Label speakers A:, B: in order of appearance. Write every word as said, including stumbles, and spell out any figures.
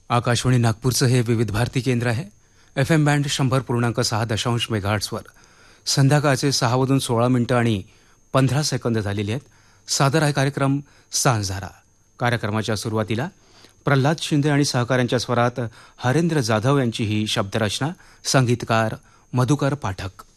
A: आकाशवाणी नागपूरचं हे विविध भारती केंद्र आहे. एफ एम बँड शंभर पूर्णांक सहा दशांश मेगाहर्ट्सवर संध्याकाळचे सहा वाजून सोळा मिनिटं आणि पंधरा सेकंद झालेली आहेत. सादर आहे कार्यक्रम सांजधारा. कार्यक्रमाच्या सुरुवातीला प्रल्हाद शिंदे आणि सहकाऱ्यांच्या स्वरात हरेंद्र जाधव यांची ही शब्दरचना, संगीतकार मधुकर पाठक.